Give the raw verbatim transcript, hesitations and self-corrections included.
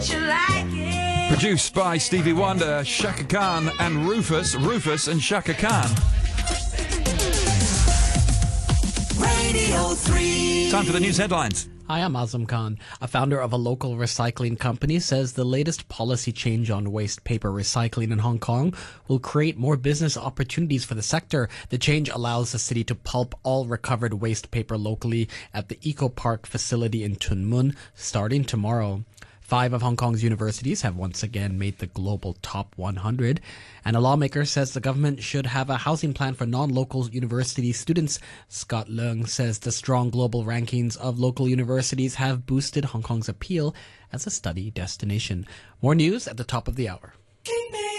Produced by Stevie Wonder, Shaka Khan and Rufus, Rufus and Shaka Khan. Radio three. Time for the news headlines. Hi, I'm Azam Khan. A founder of a local recycling company says the latest policy change on waste paper recycling in Hong Kong will create more business opportunities for the sector. The change allows the city to pulp all recovered waste paper locally at the Eco Park facility in Tuen Mun starting tomorrow. Five of Hong Kong's universities have once again made the global top one hundred, and a lawmaker says the government should have a housing plan for non-local university students. Scott Leung says the strong global rankings of local universities have boosted Hong Kong's appeal as a study destination. More news at the top of the hour.